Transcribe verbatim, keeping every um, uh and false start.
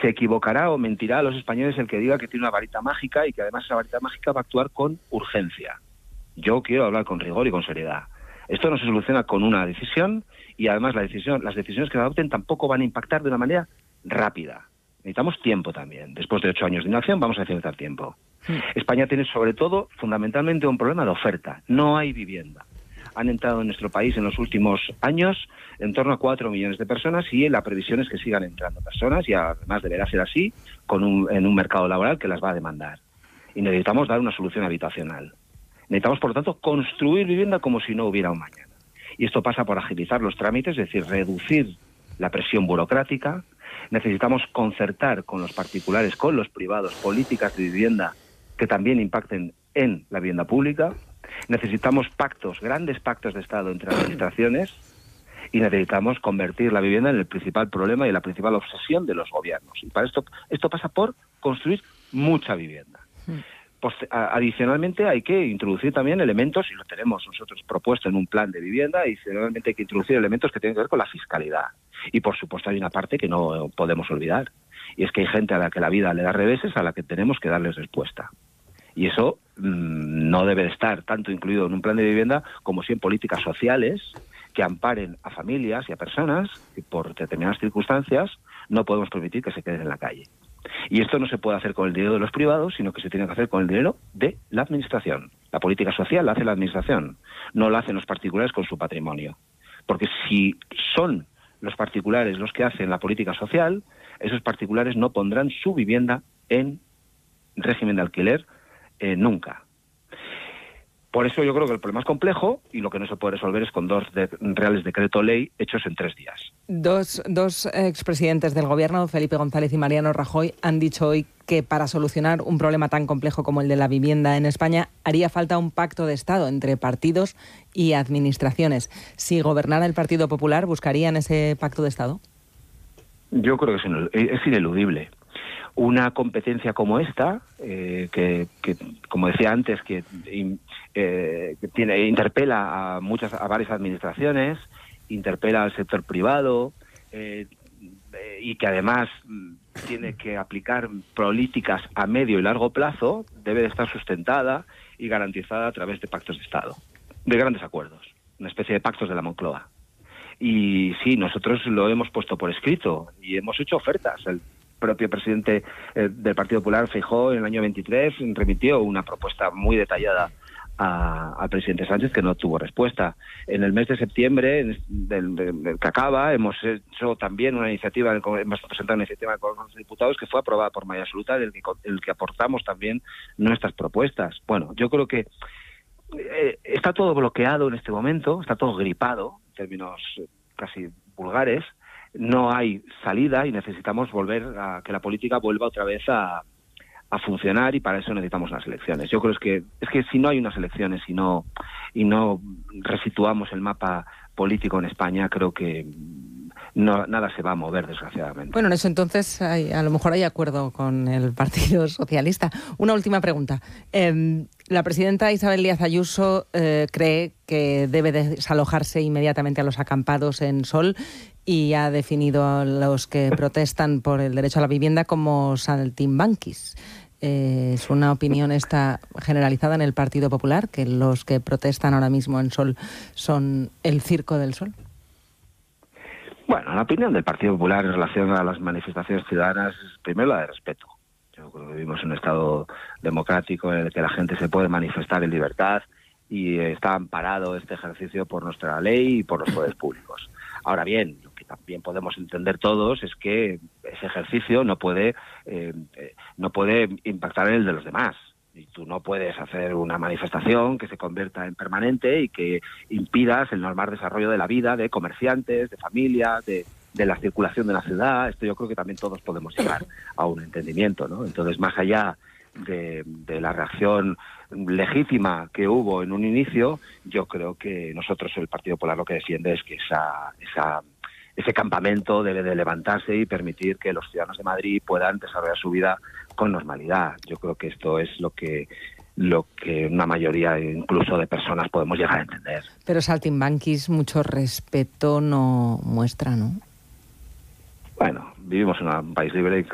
se equivocará o mentirá a los españoles el que diga que tiene una varita mágica y que además esa varita mágica va a actuar con urgencia. Yo quiero hablar con rigor y con seriedad. Esto no se soluciona con una decisión y además la decisión, las decisiones que se adopten tampoco van a impactar de una manera rápida. Necesitamos tiempo también. Después de ocho años de inacción vamos a necesitar tiempo. Sí. España tiene sobre todo, fundamentalmente, un problema de oferta. No hay vivienda. Han entrado en nuestro país en los últimos años en torno a cuatro millones de personas y la previsión es que sigan entrando personas y además deberá ser así con un, en un mercado laboral que las va a demandar. Y necesitamos dar una solución habitacional. Necesitamos, por lo tanto, construir vivienda como si no hubiera un mañana. Y esto pasa por agilizar los trámites, es decir, reducir la presión burocrática. Necesitamos concertar con los particulares, con los privados, políticas de vivienda que también impacten en la vivienda pública. Necesitamos pactos, grandes pactos de Estado entre administraciones y necesitamos convertir la vivienda en el principal problema y la principal obsesión de los gobiernos. Y para esto, esto pasa por construir mucha vivienda. Pues, adicionalmente hay que introducir también elementos, y lo tenemos nosotros propuesto en un plan de vivienda, adicionalmente hay que introducir elementos que tienen que ver con la fiscalidad. Y por supuesto hay una parte que no podemos olvidar, y es que hay gente a la que la vida le da reveses a la que tenemos que darles respuesta. Y eso mmm, no debe estar tanto incluido en un plan de vivienda como sí en políticas sociales que amparen a familias y a personas que por determinadas circunstancias no podemos permitir que se queden en la calle. Y esto no se puede hacer con el dinero de los privados, sino que se tiene que hacer con el dinero de la administración. La política social la hace la administración, no la hacen los particulares con su patrimonio. Porque si son los particulares los que hacen la política social, esos particulares no pondrán su vivienda en régimen de alquiler eh, nunca. Por eso yo creo que el problema es complejo y lo que no se puede resolver es con dos de, reales decreto ley hechos en tres días. Dos, dos expresidentes del Gobierno, Felipe González y Mariano Rajoy, han dicho hoy que para solucionar un problema tan complejo como el de la vivienda en España haría falta un pacto de Estado entre partidos y administraciones. Si gobernara el Partido Popular, ¿buscarían ese pacto de Estado? Yo creo que es, es ineludible. Una competencia como esta, eh, que, que, como decía antes, que, eh, que tiene, interpela a muchas, a varias administraciones, interpela al sector privado, eh, eh, y que además tiene que aplicar políticas a medio y largo plazo, debe de estar sustentada y garantizada a través de pactos de Estado, de grandes acuerdos, una especie de pactos de la Moncloa. Y sí, nosotros lo hemos puesto por escrito y hemos hecho ofertas. El propio presidente eh, del Partido Popular, Feijóo, en el año veintitrés remitió una propuesta muy detallada a, al presidente Sánchez que no tuvo respuesta. En el mes de septiembre del, del, del que acaba hemos hecho también una iniciativa, hemos presentado una iniciativa en el Congreso de Diputados que fue aprobada por mayoría absoluta, del que, el que aportamos también nuestras propuestas. Bueno, yo creo que eh, está todo bloqueado en este momento, está todo gripado en términos casi vulgares. No hay salida y necesitamos volver a que la política vuelva otra vez a, a funcionar y para eso necesitamos unas elecciones. Yo creo es que es que si no hay unas elecciones y no y no resituamos el mapa político en España, creo que no, nada se va a mover, desgraciadamente. Bueno, en eso entonces hay, a lo mejor hay acuerdo con el Partido Socialista. Una última pregunta. Eh, la presidenta Isabel Díaz Ayuso eh, cree que debe desalojarse inmediatamente a los acampados en Sol y ha definido a los que protestan por el derecho a la vivienda como saltimbanquis. Eh, es una opinión esta generalizada en el Partido Popular, que los que protestan ahora mismo en Sol son el Circo del Sol. Bueno, la opinión del Partido Popular en relación a las manifestaciones ciudadanas es primero la de respeto. Yo creo que vivimos en un Estado democrático en el que la gente se puede manifestar en libertad y está amparado este ejercicio por nuestra ley y por los poderes públicos. Ahora bien, lo que también podemos entender todos es que ese ejercicio no puede eh, no puede impactar en el de los demás. Y tú no puedes hacer una manifestación que se convierta en permanente y que impidas el normal desarrollo de la vida de comerciantes, de familias, de, de la circulación de la ciudad. Esto yo creo que también todos podemos llegar a un entendimiento, ¿no? Entonces, más allá de, de la reacción legítima que hubo en un inicio, yo creo que nosotros, el Partido Popular, lo que defiende es que esa, esa, ese campamento debe de levantarse y permitir que los ciudadanos de Madrid puedan desarrollar su vida con normalidad. Yo creo que esto es lo que lo que una mayoría incluso de personas podemos llegar a entender. Pero saltimbanquis mucho respeto no muestra, ¿no? Bueno, vivimos en un país libre y